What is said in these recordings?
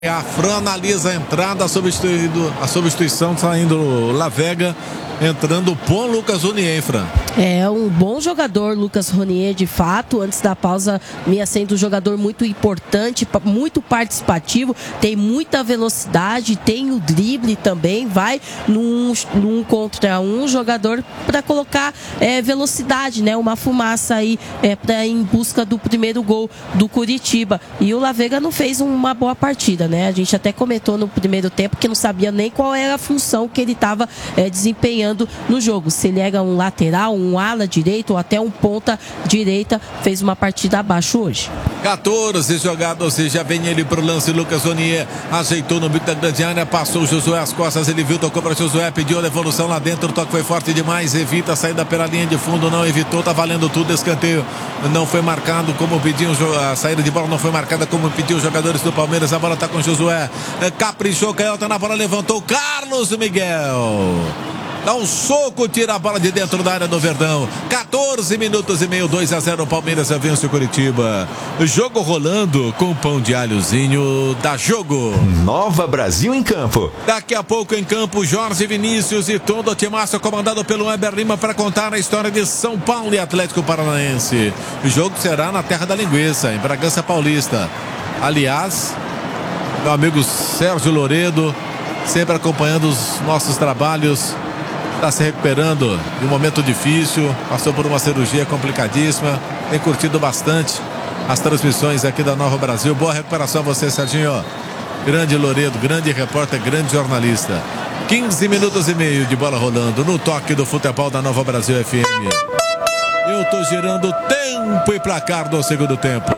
A Fran analisa a entrada, a substituição, saindo Lavega, entrando Pon Lucas Ronier, Fran. É um bom jogador, Lucas Ronier, de fato. Antes da pausa, vinha sendo um jogador muito importante, muito participativo, tem muita velocidade, tem o drible também, vai num contra um jogador para colocar velocidade, né? Uma fumaça aí para em busca do primeiro gol do Curitiba. E o Lavega não fez uma boa partida, né? A gente até comentou no primeiro tempo que não sabia nem qual era a função que ele estava desempenhando no jogo. Se ele era um lateral, um ala direito ou até um ponta direita, fez uma partida abaixo hoje. 14 jogados, já vem ele pro lance, Lucas Ronier ajeitou no bico da grande área, passou o Josué às costas, ele viu, tocou para Josué, pediu a devolução lá dentro, o toque foi forte demais, evita a saída pela linha de fundo, não evitou, tá valendo tudo, escanteio não foi marcado como pediu, a saída de bola não foi marcada como pediu os jogadores do Palmeiras, a bola tá com Josué, caprichou, canhota na bola, levantou Carlos Miguel. Dá um soco, tira a bola de dentro da área do Verdão. 14 minutos e meio, 2-0. Palmeiras vence o Curitiba. Jogo rolando com pão de alhozinho da Jogo. Nova Brasil em campo. Daqui a pouco em campo, Jorge Vinícius e todo o timaço comandado pelo Weber Lima para contar a história de São Paulo e Atlético Paranaense. O jogo será na Terra da Linguiça, em Bragança Paulista. Aliás, meu amigo Sérgio Loredo, sempre acompanhando os nossos trabalhos. Está se recuperando de um momento difícil, passou por uma cirurgia complicadíssima, tem curtido bastante as transmissões aqui da Nova Brasil. Boa recuperação a você, Serginho. Grande Loredo, grande repórter, grande jornalista. 15 minutos e meio de bola rolando no toque do futebol da Nova Brasil FM. Eu tô girando tempo e placar do segundo tempo.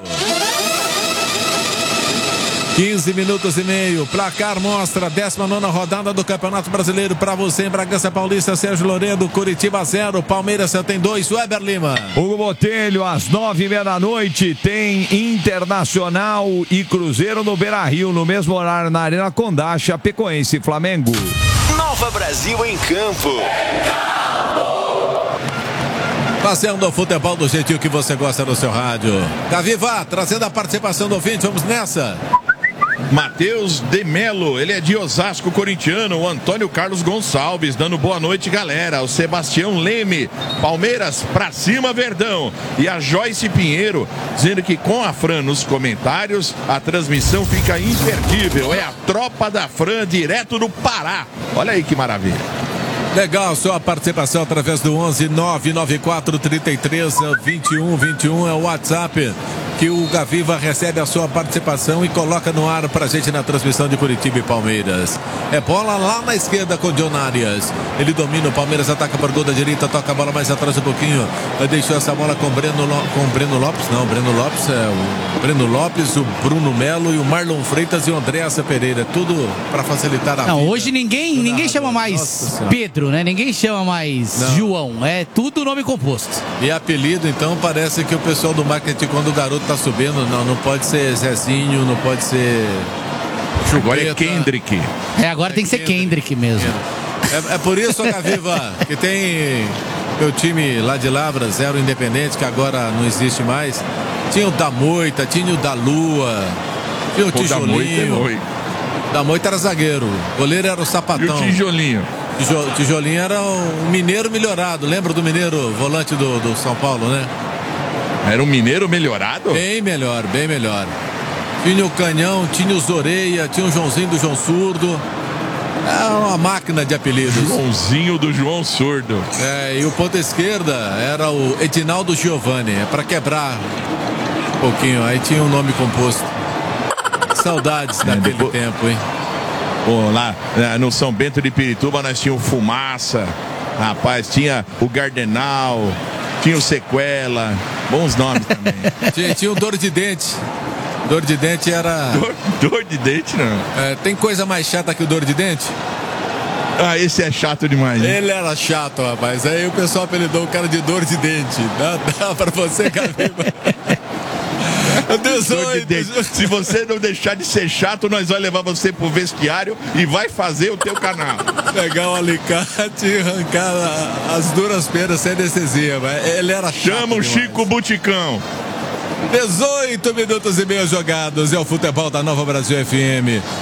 15 minutos e meio, placar mostra 19ª rodada do Campeonato Brasileiro para você em Bragança Paulista, Sérgio Loredo, Curitiba 0, Palmeiras tem 2, Weber Lima. Hugo Botelho, às 9h30 da noite tem Internacional e Cruzeiro no Beira-Rio, no mesmo horário na Arena Condá, Chapecoense e Flamengo. Nova Brasil em campo. Fazendo o futebol do jeitinho que você gosta no seu rádio. Gaviva, trazendo a participação do ouvinte, vamos nessa. Matheus de Melo, ele é de Osasco, corintiano. O Antônio Carlos Gonçalves dando boa noite, galera. O Sebastião Leme, Palmeiras pra cima, Verdão. E a Joyce Pinheiro dizendo que com a Fran nos comentários a transmissão fica imperdível. É a tropa da Fran direto do Pará. Olha aí que maravilha. Legal, sua participação através do 11 994 33 21 21 é o WhatsApp que o Gaviva recebe a sua participação e coloca no ar pra gente na transmissão de Curitiba e Palmeiras. É bola lá na esquerda com John Arias. Ele domina, o Palmeiras ataca por gol da direita, toca a bola mais atrás um pouquinho. Deixou essa bola com Breno Lopes. Não, Breno Lopes é o Breno Lopes, o Bruno Melo e o Marlon Freitas e o Andréasa Pereira. Tudo pra facilitar a vida. Não, hoje ninguém chama mais Pedro, né? Ninguém chama mais João. É tudo nome composto. E apelido, então, parece que o pessoal do marketing, quando o garoto tá subindo, não pode ser Zezinho, não pode ser Chupeta. Agora é Kendrick. Agora tem que ser Kendrick mesmo. É por isso, Gaviva, que tem meu time lá de Lavras, era o Independente, que agora não existe mais. Tinha o da Moita, tinha o da Lua, tinha o Tijolinho. Da Moita era zagueiro, o goleiro era o Sapatão. E o Tijolinho? Tijolinho era um mineiro melhorado. Lembra do mineiro volante do São Paulo, né? Era um mineiro melhorado? Bem melhor, bem melhor. Tinha o Canhão, tinha o Zoreia, tinha o Joãozinho do João Surdo. É uma máquina de apelidos. Joãozinho do João Surdo. E o ponta esquerda era o Edinaldo Giovanni. É pra quebrar um pouquinho. Aí tinha um nome composto. Saudades daquele tempo, hein? Pô, lá no São Bento de Pirituba nós tínhamos Fumaça. Rapaz, tinha o Gardenal, tinha o Sequela. Bons nomes também. Tinha o Dor de Dente. Dor de Dente era... Dor de Dente, não. Tem coisa mais chata que o Dor de Dente? Ah, esse é chato demais. Hein? Ele era chato, rapaz. Aí o pessoal apelidou o cara de Dor de Dente. Dá pra você, Gaviva. 18. Se você não deixar de ser chato, nós vamos levar você pro vestiário e vai fazer o teu canal. Pegar o alicate e arrancar as duras penas sem anestesia. Mas ele era chato. Chama o Chico Buticão. 18 minutos e meio jogados. É o futebol da Nova Brasil FM.